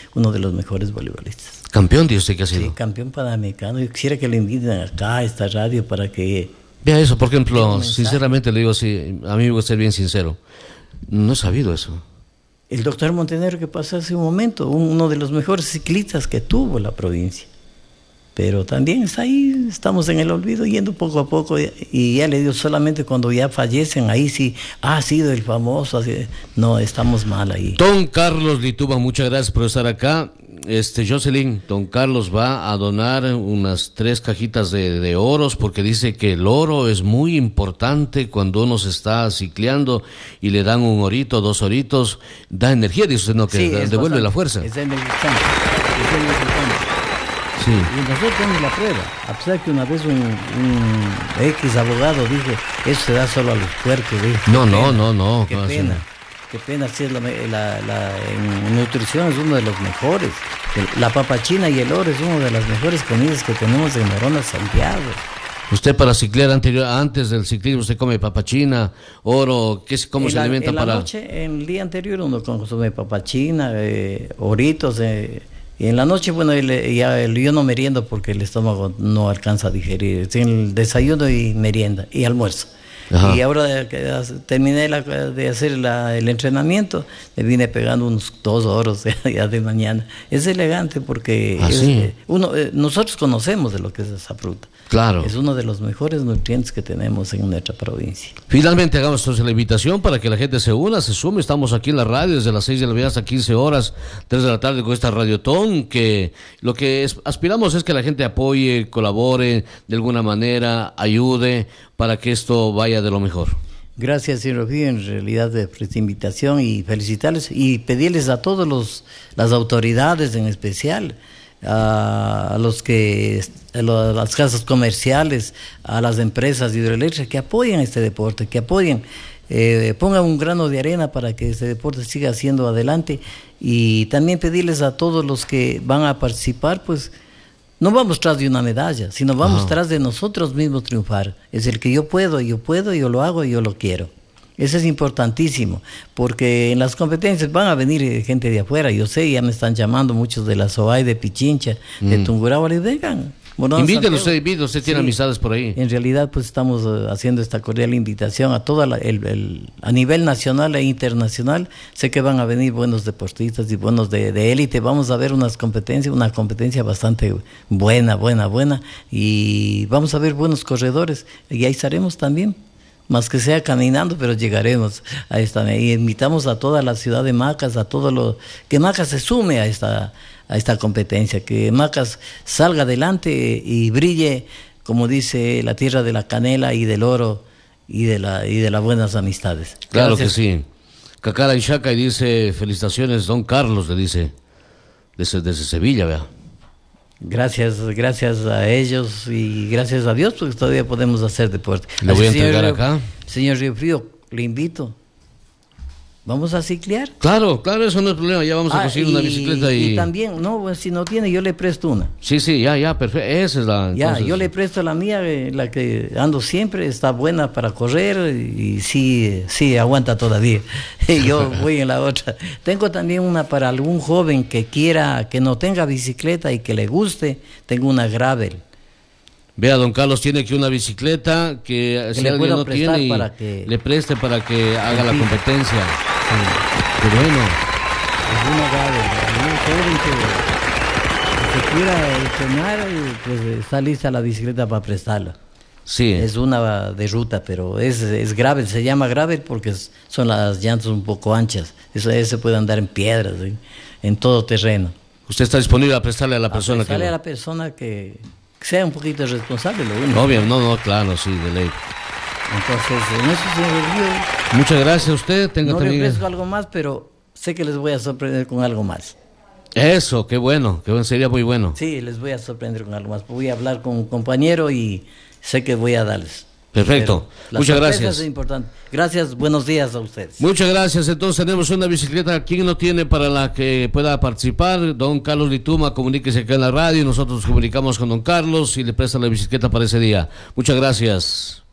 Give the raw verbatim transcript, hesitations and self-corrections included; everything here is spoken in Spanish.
uno de los mejores voleibolistas. Campeón, dice usted que ha sido. Sí, campeón panamericano. Yo quisiera que le inviten acá a esta radio para que... Vea eso, por ejemplo, sinceramente le digo así, a mí me gusta ser bien sincero, no he sabido eso. El doctor Montenegro que pasó hace un momento, uno de los mejores ciclistas que tuvo la provincia. Pero también está ahí, estamos en el olvido, yendo poco a poco, y ya le digo, solamente cuando ya fallecen, ahí sí, ha sido el famoso, así, no, estamos mal ahí. Don Carlos Lituba, muchas gracias por estar acá. Este, Jocelyn, don Carlos va a donar unas tres cajitas de, de oros, porque dice que el oro es muy importante cuando uno se está cicleando y le dan un orito, dos oritos, da energía, dice usted, ¿no? Que sí, da, devuelve bastante, la fuerza. Es energizante, es energizante. Sí. Y nosotros tenemos la prueba, a pesar que una vez un, un X abogado dijo, eso se da solo a los puercos. Dijo, no, no, pena, no, no. Qué pena, qué pena, si es la, la, la, en nutrición es uno de los mejores. La papachina y el oro es una de las mejores comidas que tenemos en Morona, Santiago. Usted para ciclear anterior, antes del ciclismo, usted come papachina, oro, ¿qué, ¿cómo en se la, alimenta en para...? En la noche, en el día anterior uno consume papachina, eh, oritos, eh, y en la noche, bueno, ya yo no meriendo porque el estómago no alcanza a digerir. Tiene el desayuno y merienda y almuerzo. Ajá. Y ahora que terminé la, de hacer la, el entrenamiento, me vine pegando unos dos oros ya de mañana. Es elegante porque ¿Ah, es, sí? uno, nosotros conocemos de lo que es esa fruta. Claro. Es uno de los mejores nutrientes que tenemos en nuestra provincia. Finalmente hagamos entonces la invitación para que la gente se una, se sume. Estamos aquí en la radio desde las seis de la mañana hasta quince horas, tres de la tarde con esta Radiotón, que lo que es, aspiramos es que la gente apoye, colabore de alguna manera, ayude para que esto vaya de lo mejor. Gracias, señor Rufío, en realidad por esta invitación y felicitarles y pedirles a todos los las autoridades en especial, a los que a las casas comerciales, a las empresas hidroeléctricas que apoyen este deporte, que apoyen, eh, pongan un grano de arena para que este deporte siga siendo adelante, y también pedirles a todos los que van a participar, pues no vamos tras de una medalla, sino vamos Ajá. tras de nosotros mismos triunfar. Es el que yo puedo, yo puedo, yo lo hago, yo lo quiero. Eso es importantísimo, porque en las competencias van a venir gente de afuera. Yo sé, ya me están llamando muchos de la SOAI, de Pichincha, mm. de Tungurahua, y vengan. Invítenlo usted, invítenlo, usted tiene sí, amistades por ahí. En realidad, pues estamos uh, haciendo esta cordial invitación a toda la, el, el, a nivel nacional e internacional. Sé que van a venir buenos deportistas y buenos de, de élite. Vamos a ver unas competencias, una competencia bastante buena, buena, buena. Y vamos a ver buenos corredores. Y ahí estaremos también. Más que sea caminando, pero llegaremos a esta. Y invitamos a toda la ciudad de Macas, a todo lo que Macas se sume a esta a esta competencia, que Macas salga adelante y brille, como dice, la tierra de la canela y del oro y de la y de las buenas amistades. Claro Gracias. Que sí. Cacara Ishaca y dice, felicitaciones, don Carlos, le dice, desde, desde Sevilla, vea. Gracias, gracias a ellos y gracias a Dios, porque todavía podemos hacer deporte. Le voy a entregar acá. Señor Río Frío, le invito. ¿Vamos a ciclear? Claro, claro, eso no es problema, ya vamos ah, a conseguir y, una bicicleta y... Y también, no, pues, si no tiene, yo le presto una. Sí, sí, ya, ya, perfecto, esa es la... Ya, entonces... yo le presto la mía, la que ando siempre, está buena para correr y sí, sí, aguanta todavía. Y yo voy en la otra. Tengo también una para algún joven que quiera, que no tenga bicicleta y que le guste, tengo una gravel. Vea, don Carlos tiene aquí una bicicleta que, que si le alguien no tiene y para que... le preste para que haga la competencia. Sí. Qué bueno. Es una gravel, un joven que, que quiera entrenar, pues está lista la bicicleta para prestarla. Sí. Es una de ruta, pero es, es gravel, se llama gravel porque es, son las llantas un poco anchas. Eso, eso se puede andar en piedras, ¿sí? En todo terreno. ¿Usted está disponible a prestarle a la persona a prestarle que... a la persona que... sea un poquito responsable, lo único. Obvio, no, no, claro, sí, de ley. Entonces, en eso, señor Río, muchas gracias a usted. Tenga no también... le ofrezco algo más, pero sé que les voy a sorprender con algo más. Eso, qué bueno, qué bueno, sería muy bueno. Sí, les voy a sorprender con algo más. Voy a hablar con un compañero y sé que voy a darles. Perfecto, muchas gracias. Es importante. Gracias, buenos días a ustedes. Muchas gracias. Entonces tenemos una bicicleta. ¿Quién no tiene para la que pueda participar? Don Carlos Lituma, comuníquese acá en la radio. Nosotros nos comunicamos con don Carlos y le presta la bicicleta para ese día. Muchas gracias.